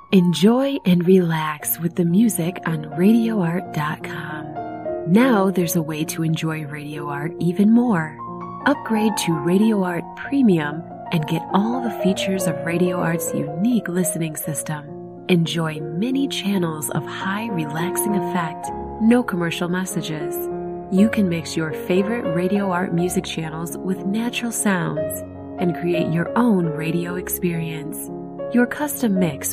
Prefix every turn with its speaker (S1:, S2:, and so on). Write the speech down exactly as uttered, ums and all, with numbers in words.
S1: Enjoy and relax with the music on radio art dot com. Now there's a way to enjoy Radio Art even more. Upgrade to Radio Art Premium and get all the features of Radio Art's unique listening system. Enjoy many channels of high relaxing effect, no commercial messages. You can mix your favorite Radio Art music channels with natural sounds and create your own radio experience. Your custom mix